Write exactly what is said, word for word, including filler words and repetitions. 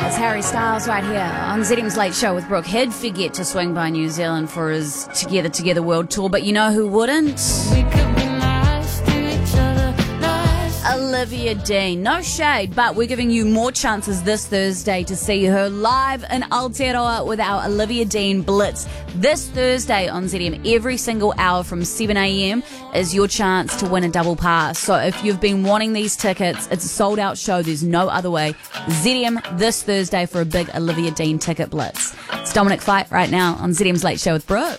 It's Harry Styles right here on Z M's Late Show with Brooke. He'd forget to swing by New Zealand for his Together Together World Tour, but you know who wouldn't? We could be nice to each other, nice. Olivia Dean. No shade, but we're giving you more chances this Thursday to see her live in Aotearoa with our Olivia Dean Blitz. This Thursday on Z M, every single hour from seven a.m. is your chance to win a double pass. So if you've been wanting these tickets, it's a sold-out show. There's no other way. Z M this Thursday for a big Olivia Dean ticket blitz. It's Dominic Fight right now on Z M's Late Show with Brooke.